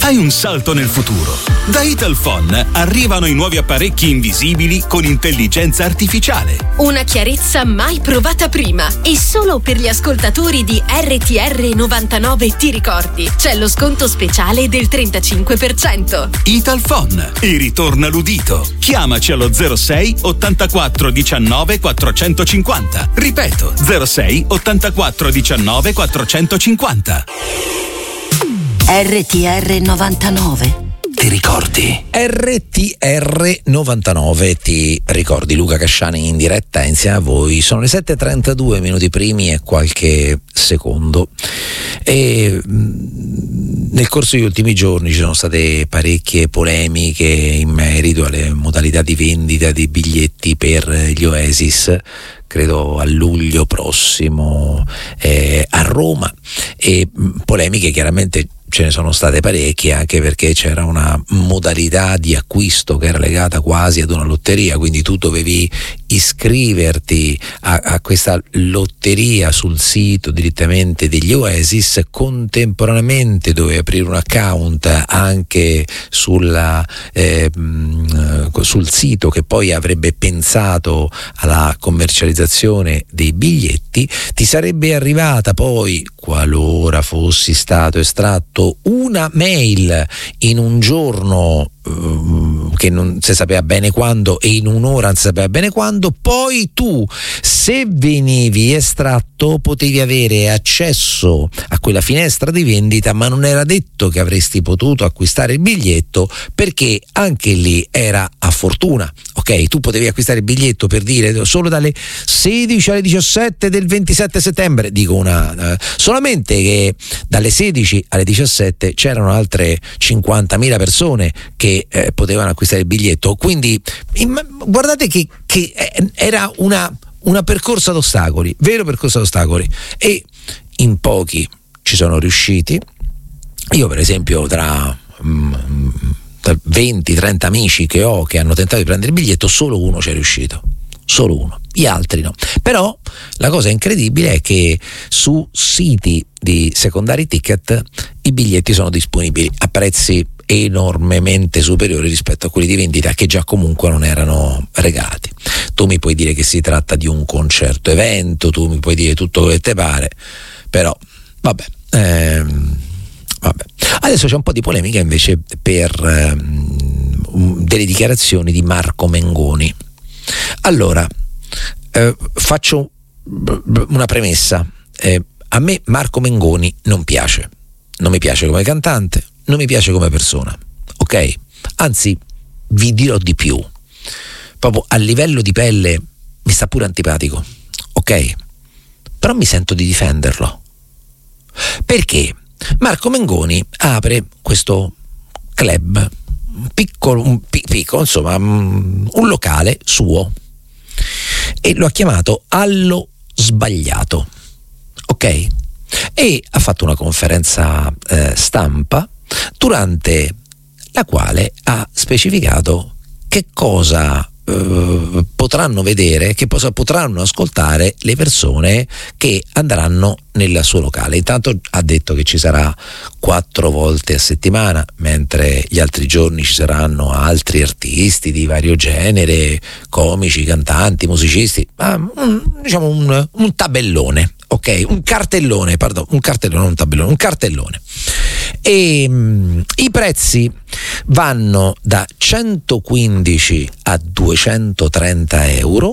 Fai un salto nel futuro. Da Italphone arrivano i nuovi apparecchi invisibili con intelligenza artificiale. Una chiarezza mai provata prima. E solo per gli ascoltatori di RTR 99 ti ricordi, c'è lo sconto speciale del 35%. Italphone e ritorna l'udito. Chiamaci allo 06 84 19 450. Ripeto, 06 84 19 450. RTR 99. Ti ricordi? RTR 99 ti ricordi. Luca Casciani in diretta insieme a voi. Sono le 7:32 minuti primi e qualche secondo. E nel corso degli ultimi giorni ci sono state parecchie polemiche in merito alle modalità di vendita dei biglietti per gli Oasis, credo a luglio prossimo a Roma, e polemiche chiaramente ce ne sono state parecchie, anche perché c'era una modalità di acquisto che era legata quasi ad una lotteria, quindi tu dovevi iscriverti a questa lotteria sul sito direttamente degli Oasis, contemporaneamente dovevi aprire un account anche sul sito che poi avrebbe pensato alla commercializzazione dei biglietti. Ti sarebbe arrivata poi, qualora fossi stato estratto, una mail in un giorno che non si sapeva bene quando e in un'ora non si sapeva bene quando. Poi tu, se venivi estratto, potevi avere accesso a quella finestra di vendita, ma non era detto che avresti potuto acquistare il biglietto, perché anche lì era a fortuna. Ok, tu potevi acquistare il biglietto, per dire, solo dalle 16 alle 17 del 27 settembre, solamente che dalle 16 alle 17 c'erano altre 50.000 persone che potevano acquistare il biglietto. Quindi guardate che era una percorsa d'ostacoli, vero percorso d'ostacoli, e in pochi ci sono riusciti. Io per esempio tra 20-30 amici che ho che hanno tentato di prendere il biglietto, solo uno ci è riuscito, solo uno, gli altri no. Però la cosa incredibile è che su siti di secondary ticket i biglietti sono disponibili a prezzi enormemente superiori rispetto a quelli di vendita, che già comunque non erano regalati. Tu mi puoi dire che si tratta di un concerto evento, tu mi puoi dire tutto quello che te pare, però vabbè. Adesso c'è un po' di polemica invece per delle dichiarazioni di Marco Mengoni. Allora, faccio una premessa. A me Marco Mengoni non piace. Non mi piace come cantante, non mi piace come persona, ok? Anzi, vi dirò di più. Proprio a livello di pelle mi sta pure antipatico, ok? Però mi sento di difenderlo. Perché Marco Mengoni apre questo club piccolo, insomma, un locale suo, e lo ha chiamato Allo Sbagliato, ok? E ha fatto una conferenza stampa durante la quale ha specificato che cosa potranno vedere, che cosa potranno ascoltare le persone che andranno nel suo locale. Intanto ha detto che ci sarà 4 volte a settimana, mentre gli altri giorni ci saranno altri artisti di vario genere, comici, cantanti, musicisti, diciamo un tabellone, ok? Un cartellone. E i prezzi vanno da 115 a 230 euro,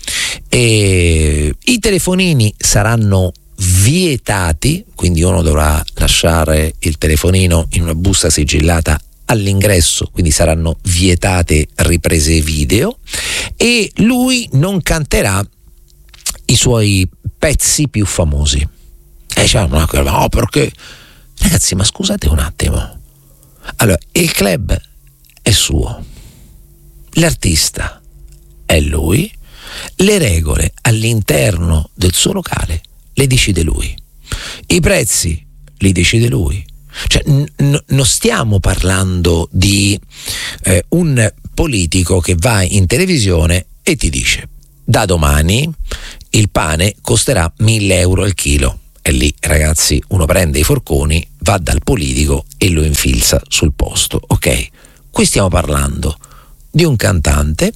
e i telefonini saranno vietati, quindi uno dovrà lasciare il telefonino in una busta sigillata all'ingresso, quindi saranno vietate riprese video, e lui non canterà i suoi pezzi più famosi. No, perché? Ragazzi, ma scusate un attimo. Allora, il club è suo, l'artista è lui, le regole all'interno del suo locale le decide lui, i prezzi li decide lui. Cioè, non stiamo parlando di un politico che va in televisione e ti dice: da domani il pane costerà 1.000 euro al chilo. E lì, ragazzi, uno prende i forconi, va dal politico e lo infilza sul posto. Ok, qui stiamo parlando di un cantante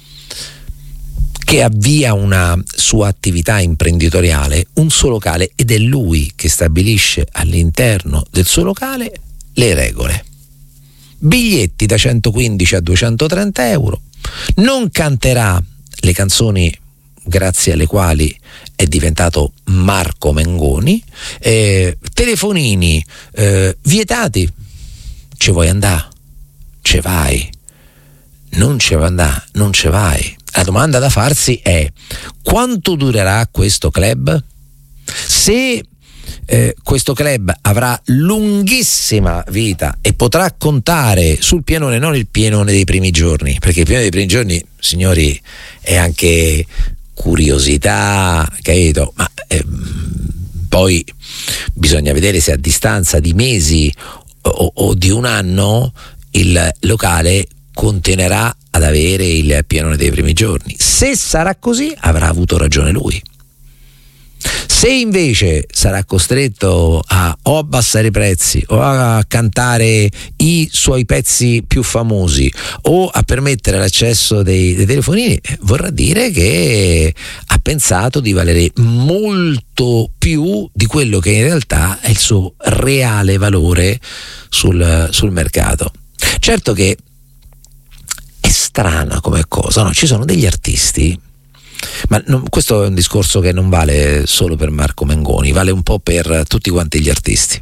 che avvia una sua attività imprenditoriale, un suo locale, ed è lui che stabilisce all'interno del suo locale le regole. Biglietti da 115 a 230 euro, non canterà le canzoni grazie alle quali è diventato Marco Mengoni, telefonini vietati. Ci vuoi andare? Ce vai. Non ci vuoi andare? Non ce vai. La domanda da farsi è: quanto durerà questo club? Se questo club avrà lunghissima vita e potrà contare sul pienone, non il pienone dei primi giorni, perché il pienone dei primi giorni, signori, è anche curiosità, capito? Ma poi bisogna vedere se a distanza di mesi o di un anno il locale continuerà ad avere il pienone dei primi giorni. Se sarà così, avrà avuto ragione lui. Se invece sarà costretto a o abbassare i prezzi o a cantare i suoi pezzi più famosi o a permettere l'accesso dei telefonini, vorrà dire che ha pensato di valere molto più di quello che in realtà è il suo reale valore sul mercato. Certo che è strana come cosa, no? Ci sono degli artisti, ma questo è un discorso che non vale solo per Marco Mengoni, vale un po' per tutti quanti gli artisti,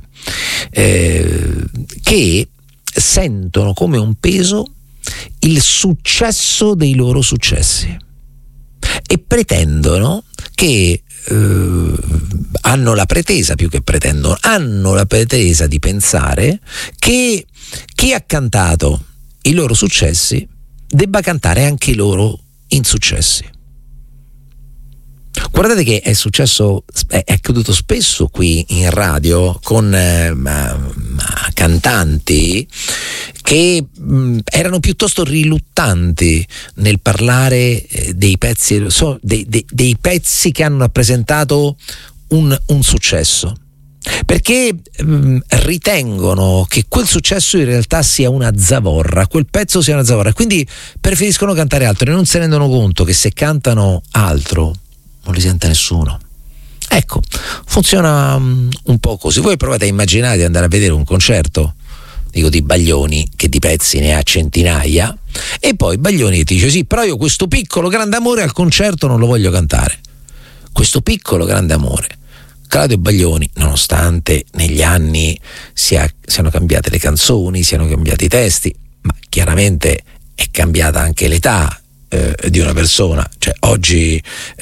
che sentono come un peso il successo dei loro successi e pretendono che hanno la pretesa di pensare che chi ha cantato i loro successi debba cantare anche i loro insuccessi. Guardate che è successo, è accaduto spesso qui in radio con cantanti che erano piuttosto riluttanti nel parlare dei pezzi, dei pezzi che hanno rappresentato un successo, perché ritengono che quel successo in realtà sia una zavorra, quel pezzo sia una zavorra, quindi preferiscono cantare altro e non si rendono conto che se cantano altro non li sente nessuno. Ecco, funziona un po' così. Voi provate a immaginare di andare a vedere un concerto, dico, di Baglioni, che di pezzi ne ha centinaia, e poi Baglioni ti dice: sì, però io questo piccolo grande amore al concerto non lo voglio cantare. Questo piccolo grande amore. Claudio Baglioni, nonostante negli anni siano cambiate le canzoni, siano cambiati i testi, ma chiaramente è cambiata anche l'età di una persona, cioè oggi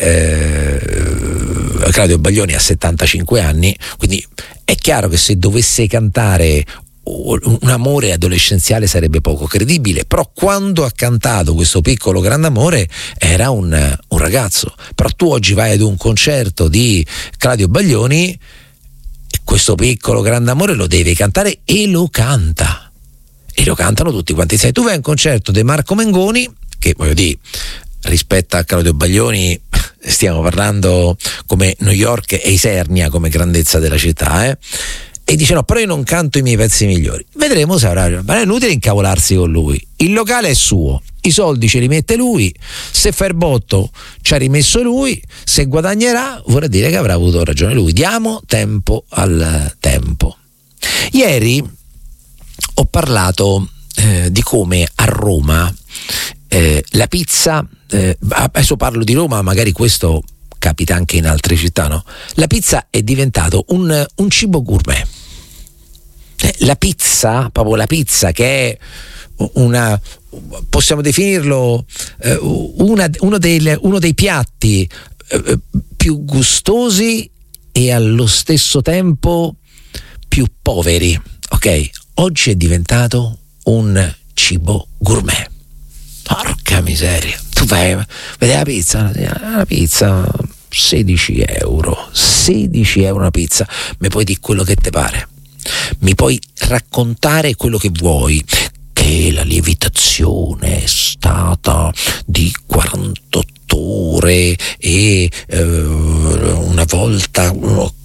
Claudio Baglioni ha 75 anni, quindi è chiaro che se dovesse cantare un amore adolescenziale sarebbe poco credibile, però quando ha cantato questo piccolo grande amore era un ragazzo. Però tu oggi vai ad un concerto di Claudio Baglioni e questo piccolo grande amore lo devi cantare, e lo canta, e lo cantano tutti quanti. Sai, tu vai a un concerto di Marco Mengoni, che voglio dire, rispetto a Claudio Baglioni stiamo parlando come New York e Isernia come grandezza della città, e dice: no, però io non canto i miei pezzi migliori. Vedremo se avrà, ma è inutile incavolarsi con lui, il locale è suo, i soldi ce li mette lui, se fa il botto ci ha rimesso lui, se guadagnerà vorrà dire che avrà avuto ragione lui. Diamo tempo al tempo. Ieri ho parlato di come a Roma la pizza, adesso parlo di Roma, magari questo capita anche in altre città, no? La pizza è diventato un cibo gourmet. La pizza, proprio la pizza, che è una, possiamo definirlo uno dei piatti più gustosi e allo stesso tempo più poveri, ok? Oggi è diventato un cibo gourmet. Porca miseria, tu vai, vedi la pizza 16 euro una pizza, mi puoi dire quello che ti pare, mi puoi raccontare quello che vuoi, che la lievitazione è stata di 48 ore e una volta cotto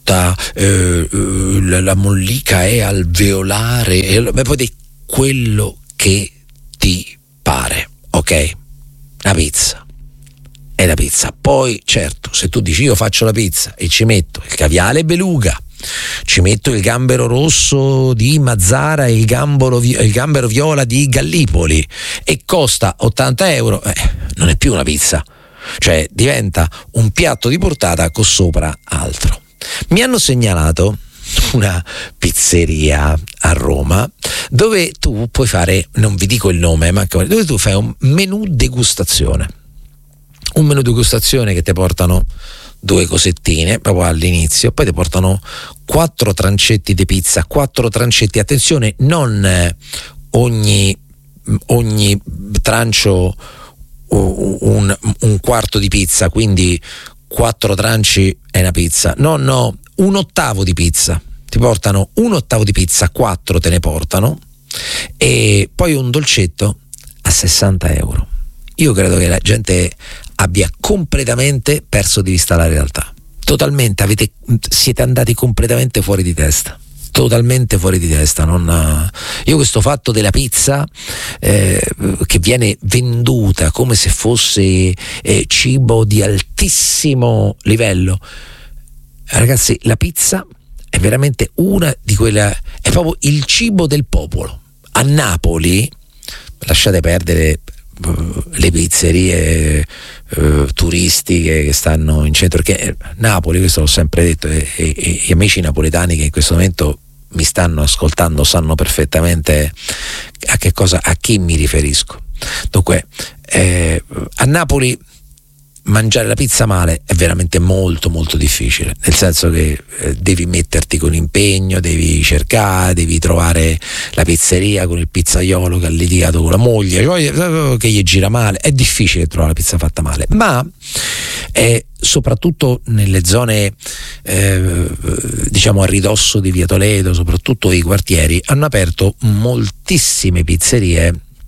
ricotta, la mollica è alveolare, poi quello che ti pare, ok? La pizza è la pizza. Poi certo, se tu dici io faccio la pizza e ci metto il caviale beluga, ci metto il gambero rosso di Mazzara e il gambero viola di Gallipoli e costa 80 euro, non è più una pizza, cioè diventa un piatto di portata con sopra altro. Mi hanno segnalato una pizzeria a Roma dove tu puoi fare, non vi dico il nome, ma dove tu fai un menù degustazione che ti portano 2 cosettine proprio all'inizio, poi ti portano 4 trancetti di pizza, 4 trancetti, attenzione, non ogni trancio un quarto di pizza, quindi 4 tranci è una pizza, no, un ottavo di pizza, ti portano un ottavo di pizza, 4 te ne portano, e poi un dolcetto a 60 euro. Io credo che la gente abbia completamente perso di vista la realtà, totalmente, siete andati completamente fuori di testa, totalmente fuori di testa. Io questo fatto della pizza che viene venduta come se fosse cibo di altissimo livello, ragazzi, la pizza è veramente una di quelle, è proprio il cibo del popolo. A Napoli, lasciate perdere le pizzerie turistiche che stanno in centro, perché Napoli, questo l'ho sempre detto, e gli amici napoletani che in questo momento mi stanno ascoltando sanno perfettamente a chi mi riferisco. Dunque, a Napoli mangiare la pizza male è veramente molto molto difficile, nel senso che devi metterti con impegno, devi cercare, devi trovare la pizzeria con il pizzaiolo che ha litigato con la moglie, che gli gira male. È difficile trovare la pizza fatta male, ma soprattutto nelle zone diciamo a ridosso di Via Toledo, soprattutto i quartieri, hanno aperto moltissime pizzerie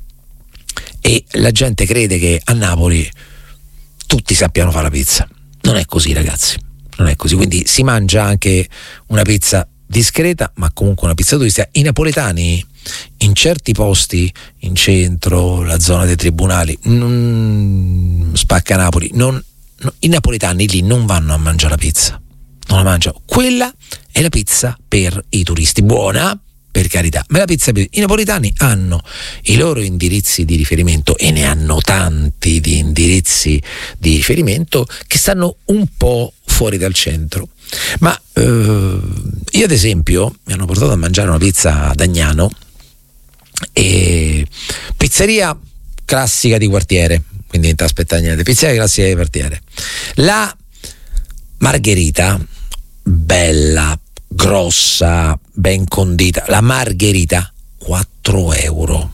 e la gente crede che a Napoli tutti sappiano fare la pizza. Non è così, ragazzi, non è così. Quindi si mangia anche una pizza discreta, ma comunque una pizza turistica. I napoletani in certi posti, in centro, la zona dei tribunali, non spacca Napoli, i napoletani lì non vanno a mangiare la pizza, non la mangiano. Quella è la pizza per i turisti, buona, per carità, ma la pizza i napoletani hanno i loro indirizzi di riferimento, e ne hanno tanti di indirizzi di riferimento che stanno un po' fuori dal centro. Ma io ad esempio mi hanno portato a mangiare una pizza ad Agnano, e pizzeria classica di quartiere, quindi non ti aspettare niente, pizzeria classica di quartiere. La margherita, bella, grossa, ben condita, la margherita 4 euro,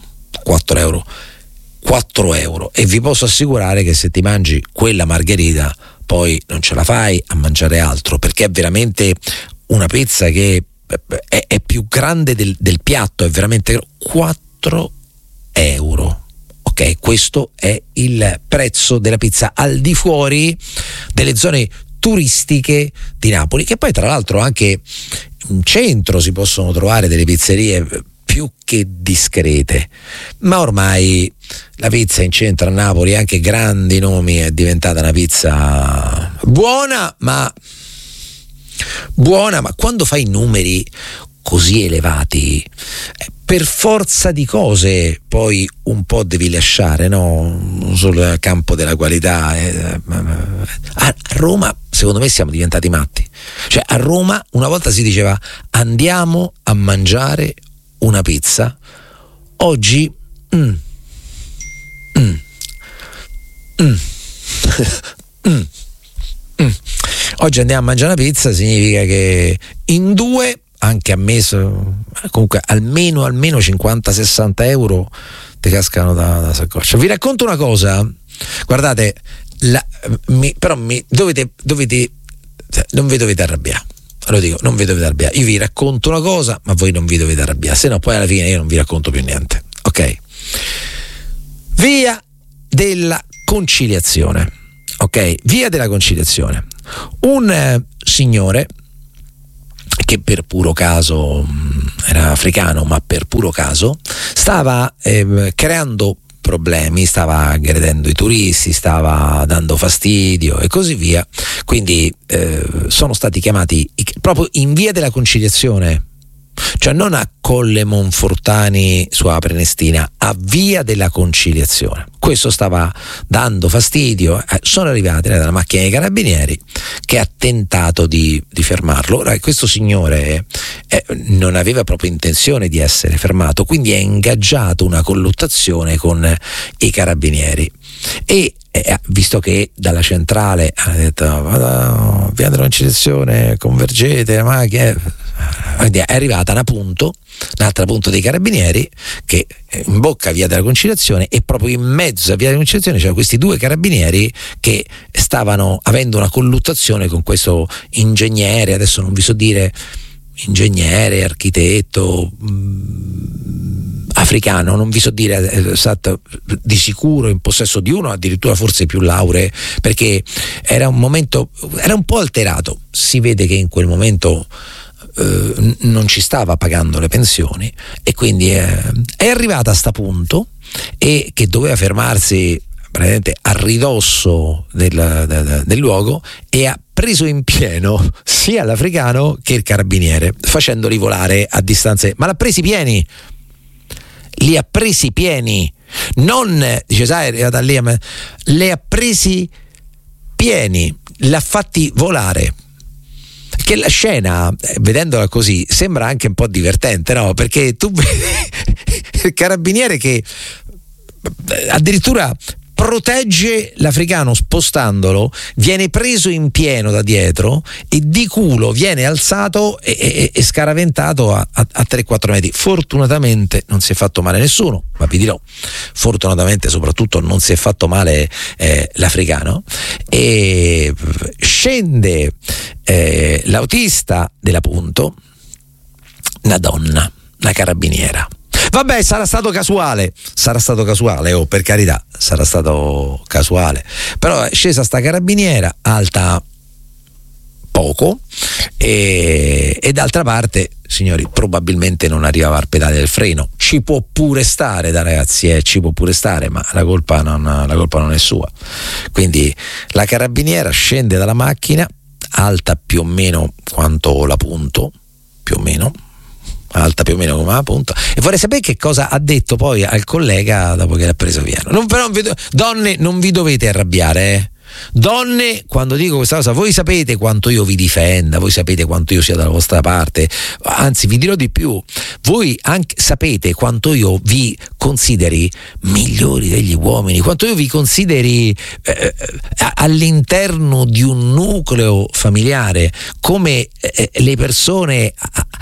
e vi posso assicurare che se ti mangi quella margherita poi non ce la fai a mangiare altro, perché è veramente una pizza che è più grande del piatto, è veramente 4 euro. Ok, questo è il prezzo della pizza al di fuori delle zone turistiche di Napoli, che poi tra l'altro anche in centro si possono trovare delle pizzerie più che discrete, ma ormai la pizza in centro a Napoli, anche grandi nomi, è diventata una pizza buona, ma quando fai numeri così elevati, per forza di cose poi un po' devi lasciare, no? Sul campo della qualità. A Roma secondo me siamo diventati matti, cioè a Roma una volta si diceva andiamo a mangiare una pizza, oggi oggi andiamo a mangiare una pizza significa che in due, anche ammesso, comunque almeno 50-60 euro ti cascano da saccoccia. Vi racconto una cosa, guardate, non vi dovete arrabbiare, lo dico, non vi dovete arrabbiare. Io vi racconto una cosa, ma voi non vi dovete arrabbiare, se no poi alla fine io non vi racconto più niente, ok? Via della Conciliazione, ok? Via della Conciliazione. Un signore che per puro caso era africano, ma per puro caso stava creando problemi, stava aggredendo i turisti, stava dando fastidio e così via. Quindi sono stati chiamati proprio in via della Conciliazione, cioè non a Colle Monfortani su Prenestina, a via della Conciliazione. Questo stava dando fastidio, sono arrivati dalla macchina dei carabinieri che ha tentato di fermarlo. Ora questo signore non aveva proprio intenzione di essere fermato, quindi ha ingaggiato una colluttazione con i carabinieri e visto che dalla centrale ha detto via della Conciliazione, convergete, ma che è arrivata un altro punto dei carabinieri che imbocca via della Conciliazione, e proprio in mezzo a via della Conciliazione c'erano questi due carabinieri che stavano avendo una colluttazione con questo ingegnere, adesso non vi so dire ingegnere, architetto africano, non vi so dire esatto, di sicuro in possesso di uno, addirittura forse più lauree, perché era un momento, era un po' alterato, si vede che in quel momento non ci stava pagando le pensioni e quindi è arrivata a sta punto, e che doveva fermarsi praticamente a ridosso del luogo, e ha preso in pieno sia l'africano che il carabiniere, facendoli volare a distanze, ma l'ha presi pieni, li ha presi pieni, non dice sai è arrivata lì, le ha presi pieni, l'ha fatti volare. Che la scena, vedendola così, sembra anche un po' divertente, no? Perché tu vedi il carabiniere che addirittura protegge l'africano spostandolo, viene preso in pieno da dietro e di culo viene alzato e scaraventato a 3-4 metri. Fortunatamente non si è fatto male nessuno, ma vi dirò, fortunatamente soprattutto non si è fatto male l'africano, e scende l'autista della Punto, una donna, una carabiniera. Vabbè, sarà stato casuale, per carità, sarà stato casuale, però è scesa sta carabiniera, alta poco, e d'altra parte, signori, probabilmente non arrivava al pedale del freno. Ci può pure stare, da ragazzi, ci può pure stare, ma la colpa non è sua. Quindi la carabiniera scende dalla macchina, alta più o meno quanto la Punto, più o meno come la Punto, e vorrei sapere che cosa ha detto poi al collega dopo che l'ha preso via. Donne, non vi dovete arrabbiare, Donne, quando dico questa cosa, voi sapete quanto io vi difenda, voi sapete quanto io sia dalla vostra parte, anzi vi dirò di più, voi anche sapete quanto io vi consideri migliori degli uomini, quanto io vi consideri all'interno di un nucleo familiare come le persone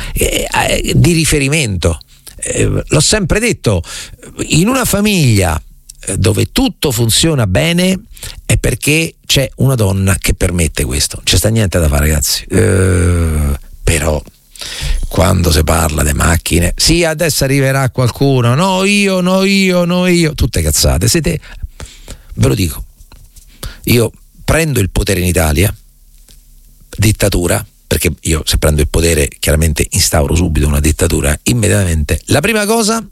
di riferimento. L'ho sempre detto, in una famiglia dove tutto funziona bene è perché c'è una donna che permette questo, non c'è sta niente da fare, ragazzi. Però quando si parla di macchine, sì, adesso arriverà qualcuno, no io, tutte cazzate, ve lo dico, io prendo il potere in Italia, dittatura, perché io se prendo il potere chiaramente instauro subito una dittatura immediatamente. La prima cosa,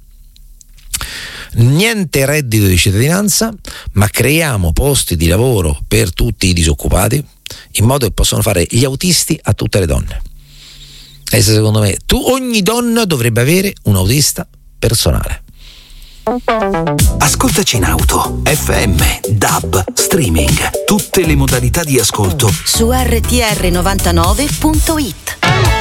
niente reddito di cittadinanza, ma creiamo posti di lavoro per tutti i disoccupati, in modo che possano fare gli autisti a tutte le donne. E secondo me ogni donna dovrebbe avere un autista personale. Ascoltaci in auto, FM, DAB, streaming, tutte le modalità di ascolto su rtr99.it.